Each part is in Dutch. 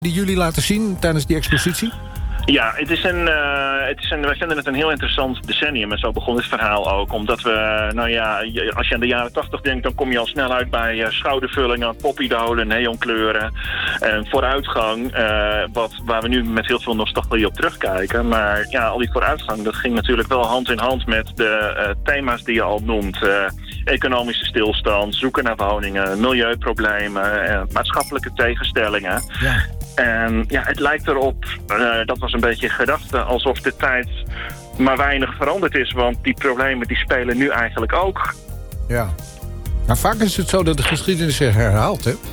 die jullie laten zien tijdens die expositie? Ja, wij vinden het een heel interessant decennium. En zo begon dit verhaal ook. Omdat we, als je aan de jaren 80 denkt, dan kom je al snel uit bij schoudervullingen, popidolen, neonkleuren. En vooruitgang, waar we nu met heel veel nostalgie op terugkijken. Maar ja, al die vooruitgang, dat ging natuurlijk wel hand in hand met de thema's die je al noemt. Economische stilstand, zoeken naar woningen, milieuproblemen, maatschappelijke tegenstellingen. Ja. En ja, het lijkt erop, dat was een beetje gedachte, alsof de tijd maar weinig veranderd is. Want die problemen die spelen nu eigenlijk ook. Ja. Nou, vaak is het zo dat de geschiedenis zich herhaalt, hè?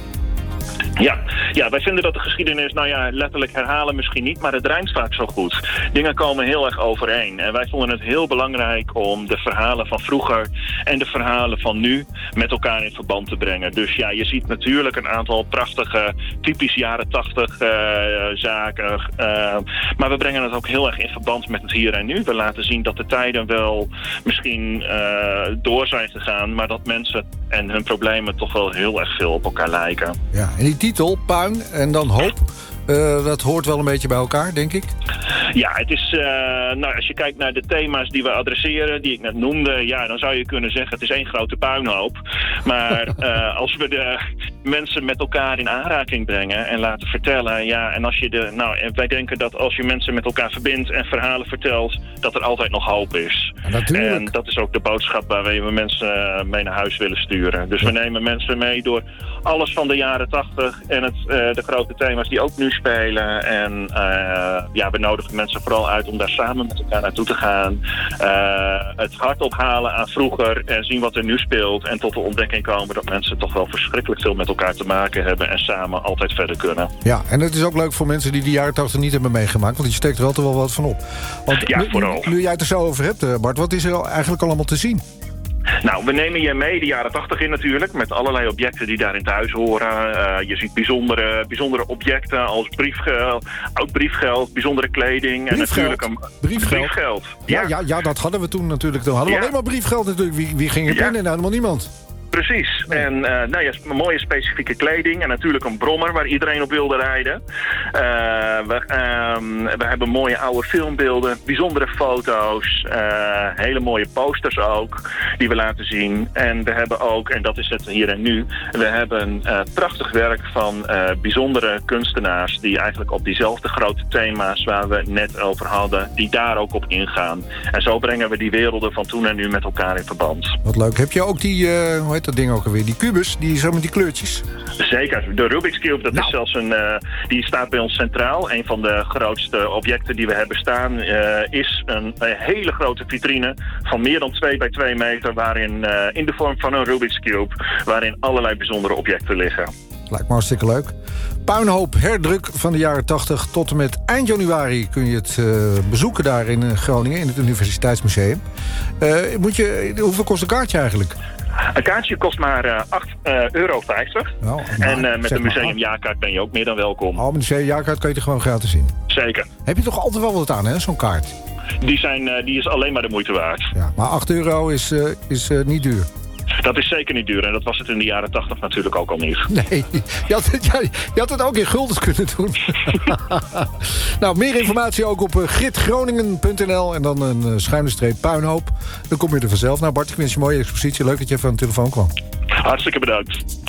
Ja, wij vinden dat de geschiedenis, letterlijk herhalen misschien niet, maar het rijmt vaak zo goed. Dingen komen heel erg overeen. En wij vonden het heel belangrijk om de verhalen van vroeger en de verhalen van nu met elkaar in verband te brengen. Dus ja, je ziet natuurlijk een aantal prachtige, typisch jaren 80 zaken. Maar we brengen het ook heel erg in verband met het hier en nu. We laten zien dat de tijden wel misschien door zijn gegaan, maar dat mensen en hun problemen toch wel heel erg veel op elkaar lijken. Ja, en die titel, Puin en dan Hoop, dat hoort wel een beetje bij elkaar, denk ik. Ja, het is, als je kijkt naar de thema's die we adresseren, die ik net noemde, ja, dan zou je kunnen zeggen het is één grote puinhoop. Maar als we de mensen met elkaar in aanraking brengen en laten vertellen, ja, en als je wij denken dat als je mensen met elkaar verbindt en verhalen vertelt, dat er altijd nog hoop is. Ja, natuurlijk. En dat is ook de boodschap waar we mensen mee naar huis willen sturen. Dus we nemen mensen mee door alles van de jaren 80 en de grote thema's die ook nu spelen. En we nodigen mensen vooral uit om daar samen met elkaar naartoe te gaan. Het hart ophalen aan vroeger en zien wat er nu speelt. En tot de ontdekking komen dat mensen toch wel verschrikkelijk veel met elkaar te maken hebben en samen altijd verder kunnen. Ja, en het is ook leuk voor mensen die de jaren 80 niet hebben meegemaakt, want je steekt er altijd wel wat van op. Want ja, vooral. Nu jij het er zo over hebt, Bart, wat is er eigenlijk allemaal te zien? Nou, we nemen je mee de jaren 80 in natuurlijk, met allerlei objecten die daarin thuis horen. Je ziet bijzondere objecten als oud briefgeld, bijzondere kleding. Briefgeld? En natuurlijk briefgeld. Ja, dat hadden we toen natuurlijk. Toen hadden we alleen maar briefgeld natuurlijk. Wie ging er binnen? Nou, helemaal niemand. Precies. Nee. En een mooie specifieke kleding. En natuurlijk een brommer waar iedereen op wilde rijden. We hebben mooie oude filmbeelden. Bijzondere foto's. Hele mooie posters ook. Die we laten zien. En we hebben ook, en dat is het hier en nu. We hebben prachtig werk van bijzondere kunstenaars. Die eigenlijk op diezelfde grote thema's waar we het net over hadden. Die daar ook op ingaan. En zo brengen we die werelden van toen en nu met elkaar in verband. Wat leuk. Heb je ook die... hoe heet dat ding ook alweer? Die kubus, die zo met die kleurtjes. Zeker. De Rubik's Cube, dat is zelfs die staat bij ons centraal. Een van de grootste objecten die we hebben staan is een hele grote vitrine van meer dan 2 bij 2 meter, waarin in de vorm van een Rubik's Cube, waarin allerlei bijzondere objecten liggen. Lijkt me hartstikke leuk. Puinhoop, herdruk van de jaren 80. Tot en met eind januari kun je het bezoeken daar in Groningen, in het Universiteitsmuseum. Hoeveel kost een kaartje eigenlijk? Een kaartje kost maar €8,50. Nou, en met de museumjaarkaart ben je ook meer dan welkom. Met de museumjaarkaart kan je er gewoon gratis in. Zeker. Heb je toch altijd wel wat aan, hè, zo'n kaart? Die is alleen maar de moeite waard. Ja, maar €8 is niet duur. Dat is zeker niet duur en dat was het in de jaren 80 natuurlijk ook al niet. Nee, je had het ook in guldens kunnen doen. Nou, meer informatie ook op gritgroningen.nl en dan een _ puinhoop. Dan kom je er vanzelf. Nou Bart, ik wens je een mooie expositie. Leuk dat je even aan de telefoon kwam. Hartstikke bedankt.